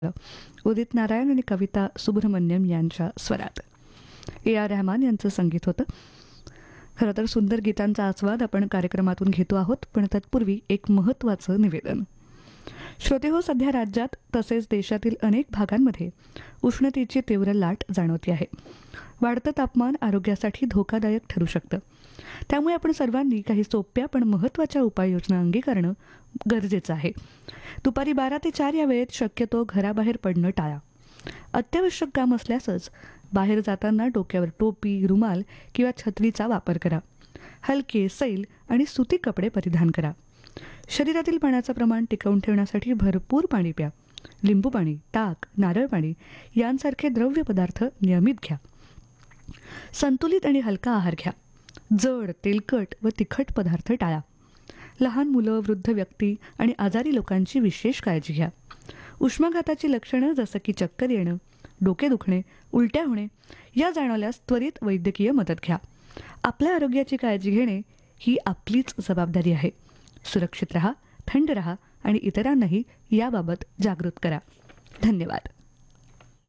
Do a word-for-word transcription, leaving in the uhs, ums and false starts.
उदित नारायण आणि कविता सुब्रमण्यम यांच्या स्वरात. ए आर रहमान यांचं संगीत होतं. खरं तर सुंदर गीतांचा आस्वाद आपण कार्यक्रमातून घेतो आहोत, पण तत्पूर्वी एक महत्त्वाचं निवेदन. श्रोते हो, सध्या राज्यात तसेच देशातील अनेक भागांमध्ये उष्णतेची तीव्र लाट जाणवते आहे. वाढतं तापमान आरोग्यासाठी धोकादायक ठरू शकतं. त्यामुळे आपण सर्वांनी काही सोप्या पण महत्त्वाच्या उपाययोजना अंगीकारणं गरजेचं आहे. दुपारी बारा ते चार या वेळेत शक्यतो घराबाहेर पडणं टाळा. अत्यावश्यक काम असल्यासच बाहेर जाताना डोक्यावर टोपी, रुमाल किंवा छत्रीचा वापर करा. हलके, सैल आणि सुती कपडे परिधान करा. शरीरातील पाण्याचं प्रमाण टिकवून ठेवण्यासाठी भरपूर पाणी प्या. लिंबू पाणी, ताक, नारळ पाणी यांसारखे द्रव्य पदार्थ नियमित घ्या. संतुलित आणि हलका आहार घ्या. जड, तेलकट व तिखट पदार्थ टाळा. लहान मुलं, वृद्ध व्यक्ती आणि आजारी लोकांची विशेष काळजी घ्या. उष्माघाताची लक्षणं जसं की चक्कर येणं, डोके दुखणे, उलट्या होणे या जाणवल्यास त्वरित वैद्यकीय मदत घ्या. आपल्या आरोग्याची काळजी घेणे ही आपलीच जबाबदारी आहे. सुरक्षित रहा, थंड रहा आणि इतरांनाही याबाबत जागृत करा. धन्यवाद.